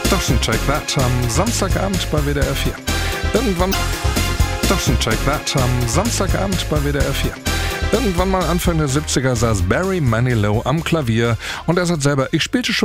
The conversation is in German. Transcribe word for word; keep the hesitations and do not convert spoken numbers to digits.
Doesn't Take That am Samstagabend bei W D R vier. Irgendwann Doesn't Take That am Samstagabend bei W D R vier. Irgendwann mal Anfang der siebziger saß Barry Manilow am Klavier und er sagt selber, ich spielte schon